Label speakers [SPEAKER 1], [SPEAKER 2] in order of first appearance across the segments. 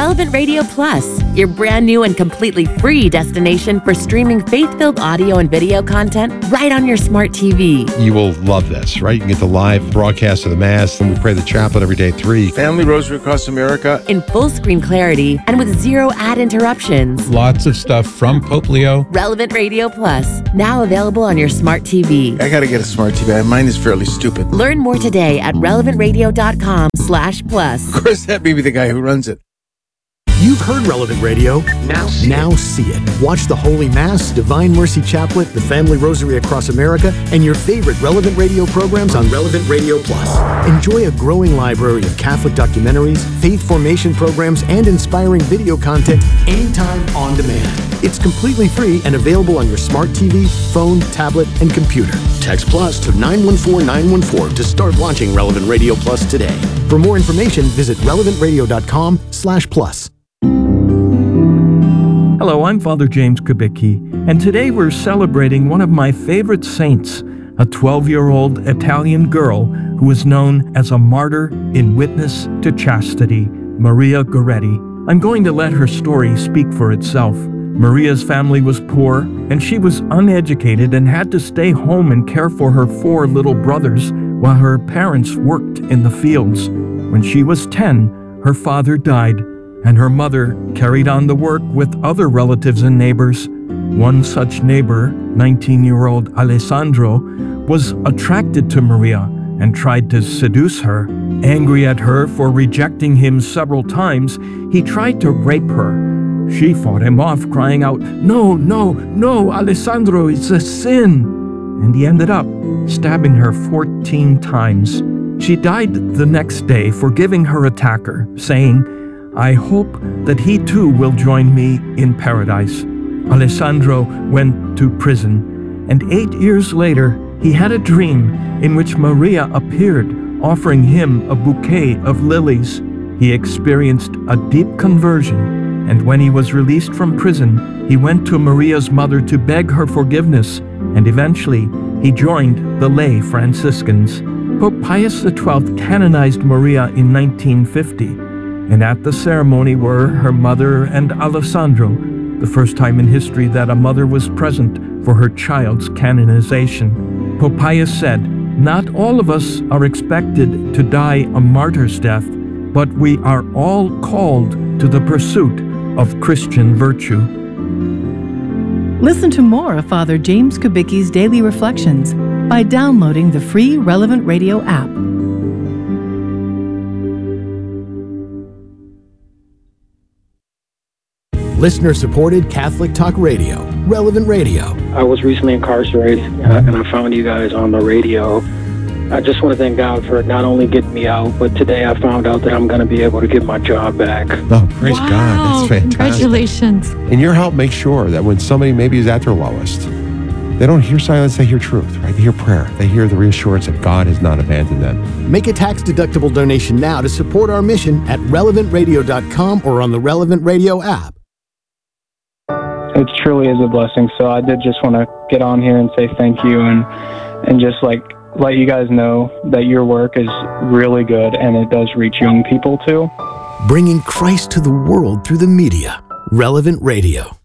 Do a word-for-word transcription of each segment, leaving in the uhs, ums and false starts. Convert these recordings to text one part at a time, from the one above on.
[SPEAKER 1] Relevant Radio Plus, your brand new and completely free destination for streaming faith-filled audio and video content right on your smart T V.
[SPEAKER 2] You will love this, right? You can get the live broadcast of the Mass, and we pray the chaplet every day at three.
[SPEAKER 3] Family Rosary Across America.
[SPEAKER 1] In full screen clarity and with zero ad interruptions.
[SPEAKER 4] Lots of stuff from Pope Leo.
[SPEAKER 1] Relevant Radio Plus, now available on your smart T V.
[SPEAKER 3] I gotta get a smart T V. Mine is fairly stupid.
[SPEAKER 1] Learn more today at relevant radio dot com slash plus.
[SPEAKER 3] Of course, that may be the guy who runs it.
[SPEAKER 5] You've heard Relevant Radio.
[SPEAKER 1] Now see
[SPEAKER 5] now
[SPEAKER 1] it.
[SPEAKER 5] see it. Watch the Holy Mass, Divine Mercy Chaplet, the Family Rosary Across America, and your favorite Relevant Radio programs on Relevant Radio Plus. Enjoy a growing library of Catholic documentaries, faith formation programs, and inspiring video content anytime on demand. It's completely free and available on your smart T V, phone, tablet, and computer. Text Plus to nine one four nine one four to start watching Relevant Radio Plus today. For more information, visit relevant radio dot com slash plus.
[SPEAKER 6] Hello, I'm Father James Kubicki, and today we're celebrating one of my favorite saints, a twelve-year-old Italian girl who is known as a martyr in witness to chastity, Maria Goretti. I'm going to let her story speak for itself. Maria's family was poor, and she was uneducated and had to stay home and care for her four little brothers while her parents worked in the fields. When she was ten, her father died, and her mother carried on the work with other relatives and neighbors. One such neighbor, nineteen-year-old Alessandro, was attracted to Maria and tried to seduce her. Angry at her for rejecting him several times, he tried to rape her. She fought him off, crying out, "No, no, no, Alessandro, it's a sin!" And he ended up stabbing her fourteen times. She died the next day, forgiving her attacker, saying, "I hope that he too will join me in paradise." Alessandro went to prison, and eight years later, he had a dream in which Maria appeared, offering him a bouquet of lilies. He experienced a deep conversion, and when he was released from prison, he went to Maria's mother to beg her forgiveness, and eventually he joined the lay Franciscans. Pope Pius the twelfth canonized Maria in nineteen fifty. And at the ceremony were her mother and Alessandro, the first time in history that a mother was present for her child's canonization. Pope Pius said, "Not all of us are expected to die a martyr's death, but we are all called to the pursuit of Christian virtue."
[SPEAKER 7] Listen to more of Father James Kubicki's Daily Reflections by downloading the free Relevant Radio app.
[SPEAKER 5] Listener-supported Catholic Talk Radio, Relevant Radio.
[SPEAKER 8] I was recently incarcerated, uh, and I found you guys on the radio. I just want to thank God for not only getting me out, but today I found out that I'm going to be able to get my job back.
[SPEAKER 2] Oh, praise
[SPEAKER 9] wow.
[SPEAKER 2] God. That's fantastic.
[SPEAKER 9] Congratulations.
[SPEAKER 2] And your help makes sure that when somebody maybe is at their lowest, they don't hear silence, they hear truth, right? They hear prayer. They hear the reassurance that God has not abandoned them.
[SPEAKER 5] Make a tax-deductible donation now to support our mission at relevant radio dot com or on the Relevant Radio app.
[SPEAKER 10] It truly is a blessing. So I did just want to get on here and say thank you and and just like let you guys know that your work is really good and it does reach young people too.
[SPEAKER 5] Bringing Christ to the world through the media. Relevant Radio.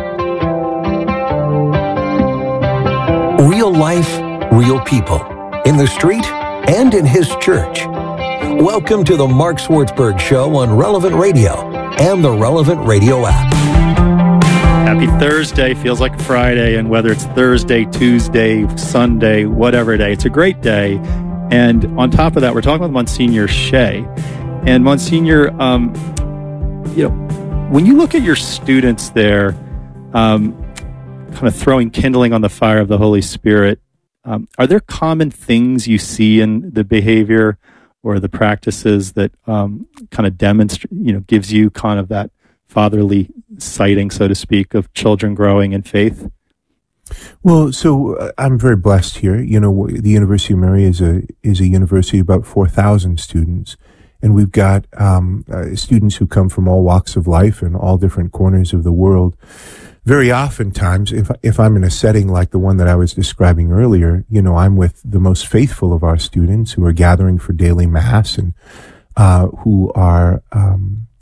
[SPEAKER 11] Real life, real people. In the street and in his church. Welcome to the Mark Swartzberg Show on Relevant Radio and the Relevant Radio app.
[SPEAKER 12] Happy Thursday. Feels like a Friday, and whether it's Thursday, Tuesday, Sunday, whatever day, it's a great day. And on top of that, we're talking with Monsignor Shea. And Monsignor, um, you know, when you look at your students there, um, kind of throwing kindling on the fire of the Holy Spirit, um, are there common things you see in the behavior or the practices that um, kind of demonstrate, you know, gives you kind of that fatherly sighting, so to speak, of children growing in faith?
[SPEAKER 13] Well, so uh, I'm very blessed here. You know, the University of Mary is a is a university of about four thousand students, and we've got um, uh, students who come from all walks of life and all different corners of the world. Very oftentimes, if if I'm in a setting like the one that I was describing earlier, you know, I'm with the most faithful of our students who are gathering for daily mass and uh, who are um,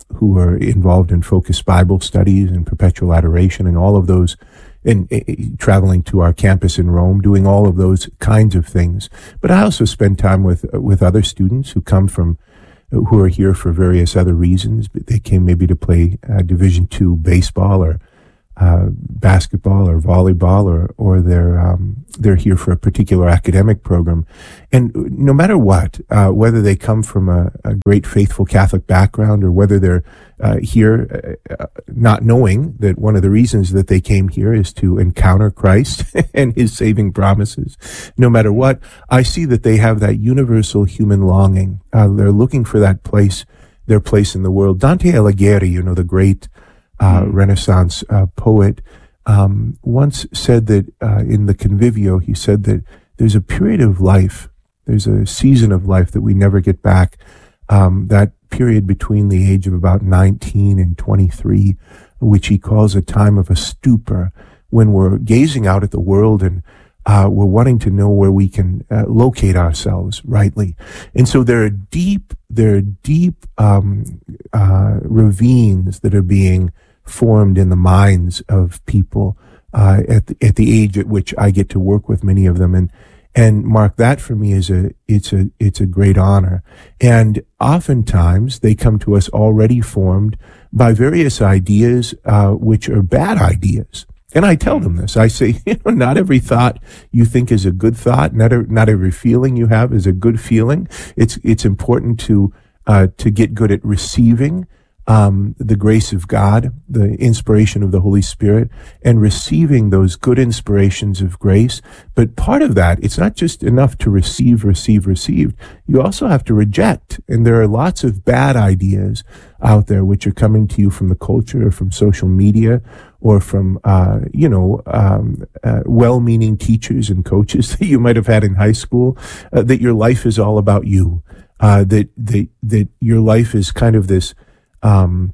[SPEAKER 13] who are involved in focused Bible studies and perpetual adoration and all of those, and uh, traveling to our campus in Rome, doing all of those kinds of things. But I also spend time with with other students who come from, who are here for various other reasons. They came maybe to play uh, Division two baseball or uh, basketball or volleyball, or or they're um, they're here for a particular academic program. And no matter what, uh, whether they come from a, a great faithful Catholic background or whether they're uh, here uh, not knowing that one of the reasons that they came here is to encounter Christ and his saving promises, no matter what, I see that they have that universal human longing. Uh, they're looking for that place, their place in the world. Dante Alighieri, you know, the great uh, mm. Renaissance uh, poet, um, once said that uh, in the Convivio, he said that there's a period of life, there's a season of life that we never get back. Um, that period between the age of about nineteen and twenty-three, which he calls a time of a stupor, when we're gazing out at the world and uh, we're wanting to know where we can uh, locate ourselves rightly. And so there are deep, there are deep um, uh, ravines that are being formed in the minds of people uh, at the, at the age at which I get to work with many of them. And And Mark, that for me is a, it's a, it's a great honor. And oftentimes they come to us already formed by various ideas, uh, which are bad ideas. And I tell them this, I say, you know, not every thought you think is a good thought. Not, a, not every feeling you have is a good feeling. It's, it's important to, uh, to get good at receiving Um, the grace of God, the inspiration of the Holy Spirit, and receiving those good inspirations of grace. But part of that, it's not just enough to receive, receive, receive. You also have to reject. And there are lots of bad ideas out there which are coming to you from the culture or from social media or from, uh, you know, um, uh, well-meaning teachers and coaches that you might have had in high school, uh, that your life is all about you, uh, that, that, that your life is kind of this Um,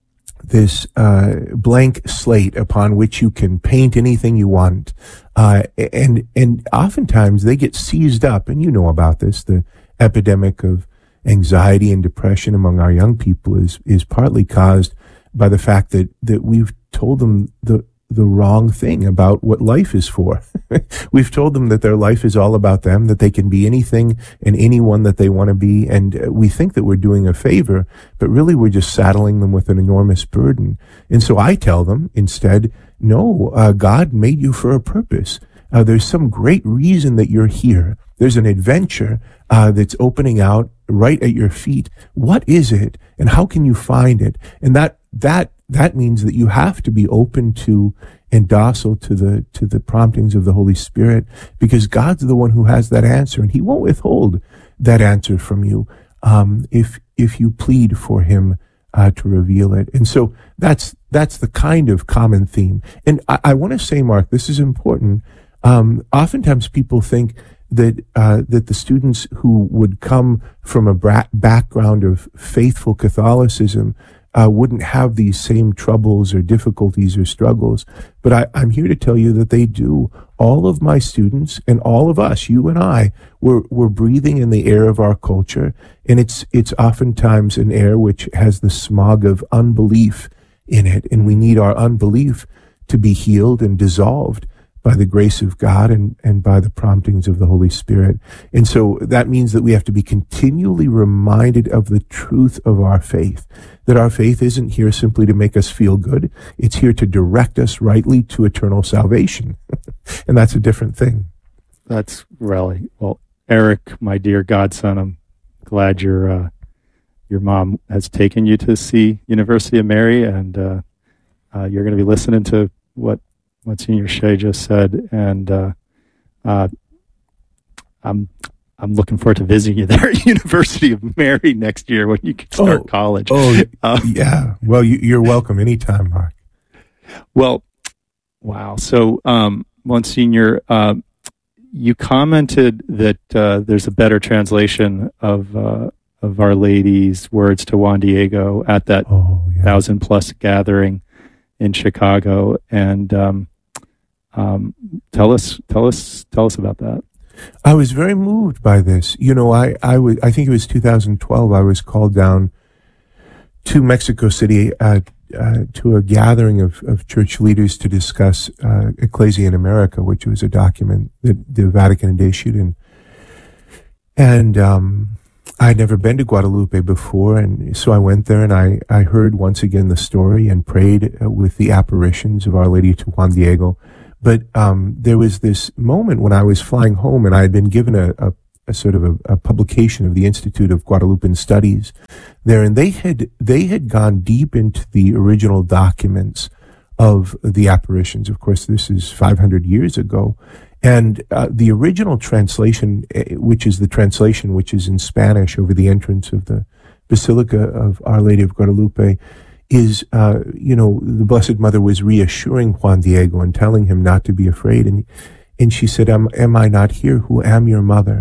[SPEAKER 13] this uh, blank slate upon which you can paint anything you want, uh, and and oftentimes they get seized up, and you know about this. The epidemic of anxiety and depression among our young people is is partly caused by the fact that that we've told them the the wrong thing about what life is for. We've told them that their life is all about them, that they can be anything and anyone that they want to be, and we think that we're doing a favor, but really we're just saddling them with an enormous burden. And so I tell them instead, no, uh, God made you for a purpose. Uh, there's some great reason that you're here. There's an adventure uh, that's opening out right at your feet. What is it, and how can you find it? And that that that means that you have to be open to and docile to the to the promptings of the Holy Spirit, because God's the one who has that answer, and He won't withhold that answer from you um, if if you plead for Him uh, to reveal it. And so that's that's the kind of common theme. And I, I want to say, Mark, this is important. Um, oftentimes people think that uh, that the students who would come from a bra- background of faithful Catholicism uh, wouldn't have these same troubles or difficulties or struggles. But I, I'm here to tell you that they do. All of my students and all of us, you and I, we're, we're breathing in the air of our culture, and it's it's oftentimes an air which has the smog of unbelief in it, and we need our unbelief to be healed and dissolved by the grace of God and, and by the promptings of the Holy Spirit. And so that means that we have to be continually reminded of the truth of our faith, that our faith isn't here simply to make us feel good. It's here to direct us rightly to eternal salvation. And that's a different thing.
[SPEAKER 12] That's really, well, Eric, my dear godson, I'm glad your uh, your mom has taken you to see University of Mary, and uh, uh, you're going to be listening to what what Senior Shea just said, and uh, uh, I'm I'm looking forward to visiting you there at University of Mary next year when you can start
[SPEAKER 13] oh,
[SPEAKER 12] college.
[SPEAKER 13] Oh,
[SPEAKER 12] uh,
[SPEAKER 13] yeah. Well, you, you're welcome anytime, Mark.
[SPEAKER 12] Well, wow. So, um, Monsignor, uh, you commented that uh, there's a better translation of uh, of Our Lady's words to Juan Diego at that
[SPEAKER 13] oh, yeah.
[SPEAKER 12] thousand plus gathering in Chicago, and um, um, tell us, tell us, tell us about that.
[SPEAKER 13] I was very moved by this. You know, I, I was, I think it was two thousand twelve. I was called down to Mexico City uh, uh, to a gathering of, of church leaders to discuss uh, Ecclesia in America, which was a document that the Vatican had issued. And, and um, I'd never been to Guadalupe before, and so I went there and I, I heard once again the story and prayed uh, with the apparitions of Our Lady to Juan Diego. But um, there was this moment when I was flying home and I had been given a, a, a sort of a, a publication of the Institute of Guadalupan Studies there, and they had they had gone deep into the original documents of the apparitions. Of course, this is five hundred years ago. And uh, the original translation, which is the translation which is in Spanish over the entrance of the Basilica of Our Lady of Guadalupe, is, uh, you know, the Blessed Mother was reassuring Juan Diego and telling him not to be afraid. And, and she said, am, am I not here who am your mother?